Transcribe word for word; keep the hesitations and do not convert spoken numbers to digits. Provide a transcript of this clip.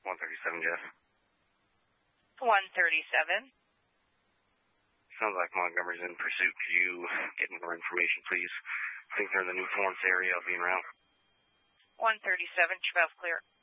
one thirty-seven, Jeff. one thirty-seven. Sounds like Montgomery's in pursuit. Could you get more information, please? I think they're in the New Florence area. I'll be en route. one thirty-seven, twelve clear.